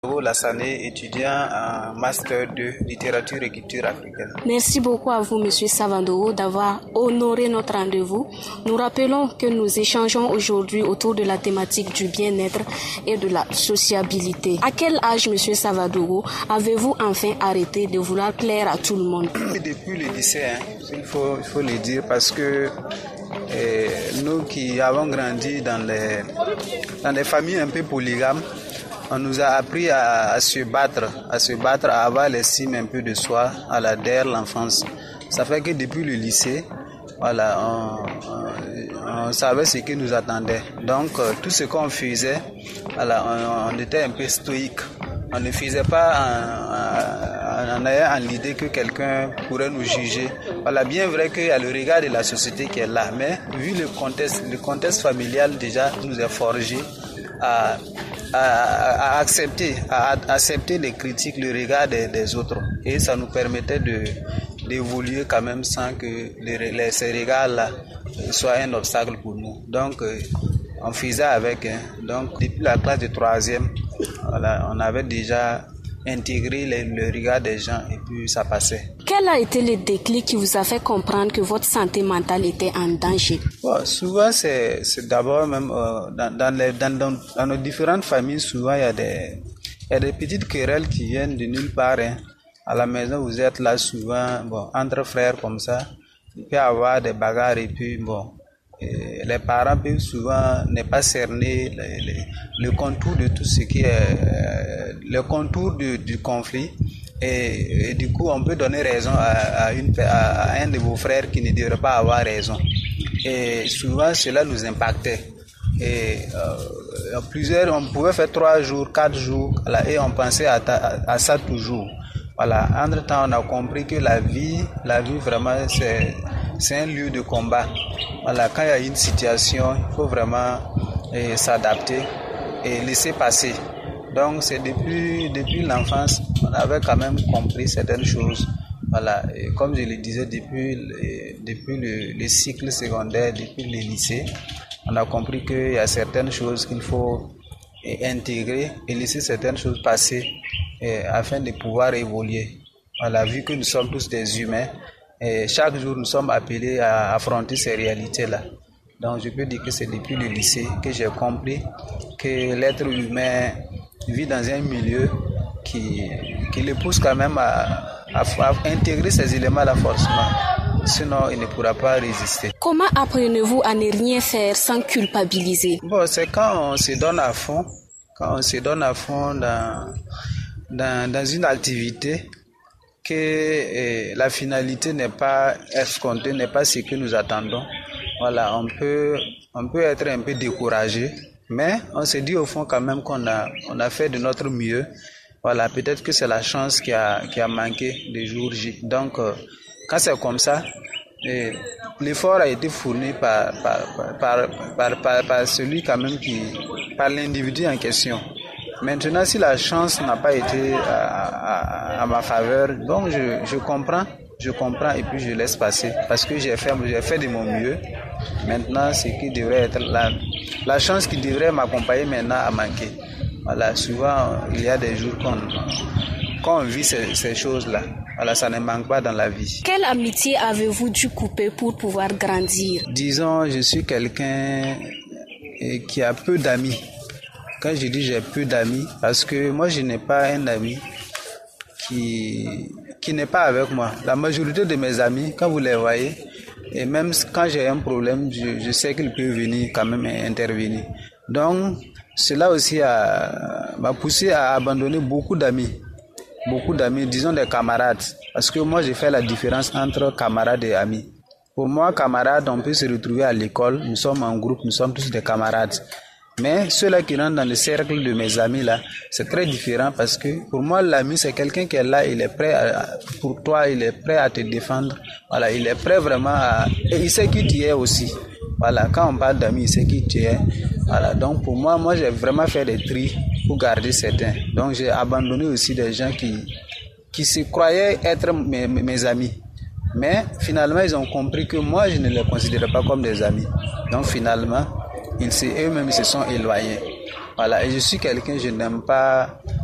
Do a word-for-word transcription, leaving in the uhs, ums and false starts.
Lassané, étudiant en master de littérature et culture africaine. Merci beaucoup à vous, Monsieur Savandoro, d'avoir honoré notre rendez-vous. Nous rappelons que nous échangeons aujourd'hui autour de la thématique du bien-être et de la sociabilité. À quel âge, Monsieur Savandoro, avez-vous enfin arrêté de vouloir plaire à tout le monde? Depuis le lycée, hein, il faut, il faut le dire, parce que eh, nous qui avons grandi dans les, dans des familles un peu polygames, on nous a appris à, à se battre, à se battre, à avoir l'estime un peu de soi, à la dès l'enfance. Ça fait que depuis le lycée, voilà, on, on, on savait ce qui nous attendait. Donc euh, tout ce qu'on faisait, voilà, on, on était un peu stoïque. On ne faisait pas en, en, en ayant l'idée que quelqu'un pourrait nous juger. Voilà, bien vrai qu'il y a le regard de la société qui est là, mais vu le contexte, le contexte familial déjà nous a forgé à À, à accepter, à, à accepter les critiques, le regard des, des autres. Et ça nous permettait de, d'évoluer quand même sans que les, les, ces regards-là soient un obstacle pour nous. Donc, euh, on faisait avec. Hein. Donc, depuis la classe de troisième, voilà, on avait déjà intégré le, le regard des gens et puis ça passait. Quel a été le déclic qui vous a fait comprendre que votre santé mentale était en danger? Bon, souvent, c'est, c'est d'abord même euh, dans, dans, les, dans, dans, dans nos différentes familles, souvent il y a des, il y a des petites querelles qui viennent de nulle part. Hein. À la maison, vous êtes là souvent, bon, entre frères comme ça, il peut y avoir des bagarres et puis bon, et les parents peuvent souvent ne pas cerner le, le, le contour de tout ce qui est, euh, le contour du, du conflit. Et, et du coup, on peut donner raison à, à, une, à, à un de vos frères qui ne devrait pas avoir raison. Et souvent, cela nous impactait. Et euh, plusieurs, on pouvait faire trois jours, quatre jours, voilà, et on pensait à, à, à ça toujours. Voilà. Entre-temps, on a compris que la vie, la vie vraiment, c'est, c'est un lieu de combat. Voilà. Quand il y a une situation, il faut vraiment eh, s'adapter et laisser passer. Donc, c'est depuis, depuis l'enfance, on avait quand même compris certaines choses. Voilà. Et comme je le disais, depuis, le, depuis le, le cycle secondaire, depuis le lycée, on a compris qu'il y a certaines choses qu'il faut intégrer et laisser certaines choses passer et, afin de pouvoir évoluer. Voilà. Vu que nous sommes tous des humains, et chaque jour nous sommes appelés à affronter ces réalités-là. Donc, je peux dire que c'est depuis le lycée que j'ai compris que l'être humain vit dans un milieu qui, qui le pousse quand même à, à, à intégrer ces éléments-là forcément. Sinon, il ne pourra pas résister. Comment apprenez-vous à ne rien faire sans culpabiliser? Bon, c'est quand on se donne à fond, quand on se donne à fond dans, dans, dans une activité, que eh, la finalité n'est pas escomptée, n'est pas ce que nous attendons. Voilà, on peut, on peut être un peu découragé. Mais on s'est dit au fond quand même qu'on a, on a fait de notre mieux. Voilà, peut-être que c'est la chance qui a, qui a manqué le jour J. Donc, euh, quand c'est comme ça, et l'effort a été fourni par, par, par, par, par, par celui quand même qui, par l'individu en question. Maintenant, si la chance n'a pas été à, à, à ma faveur, donc je, je comprends, je comprends et puis je laisse passer parce que j'ai fait, j'ai fait de mon mieux. Maintenant, ce qui devrait être la, la chance qui devrait m'accompagner maintenant a manqué. Voilà, souvent, il y a des jours qu'on, qu'on vit ces, ces choses-là. Voilà, ça ne manque pas dans la vie. Quelle amitié avez-vous dû couper pour pouvoir grandir? Disons, je suis quelqu'un qui a peu d'amis. Quand je dis j'ai peu d'amis, parce que moi, je n'ai pas un ami qui, qui n'est pas avec moi. La majorité de mes amis, quand vous les voyez, et même quand j'ai un problème, je, je sais qu'ils peuvent venir quand même intervenir. Donc, cela aussi a, m'a poussé à abandonner beaucoup d'amis. Beaucoup d'amis, disons des camarades. Parce que moi, j'ai fait la différence entre camarades et amis. Pour moi, camarades, on peut se retrouver à l'école. Nous sommes en groupe, nous sommes tous des camarades. Mais ceux-là qui rentrent dans le cercle de mes amis là, c'est très différent parce que pour moi l'ami c'est quelqu'un qui est là, il est prêt à, pour toi, il est prêt à te défendre. Voilà, il est prêt vraiment à, et il sait qui tu es aussi. Voilà, quand on parle d'amis, il sait qui tu es. Voilà, donc pour moi, moi j'ai vraiment fait des tris pour garder certains. Donc j'ai abandonné aussi des gens qui qui se croyaient être mes, mes amis. Mais finalement ils ont compris que moi je ne les considérais pas comme des amis. Donc finalement Ils se, eux-mêmes ils se sont éloignés. Voilà, et je suis quelqu'un, je n'aime pas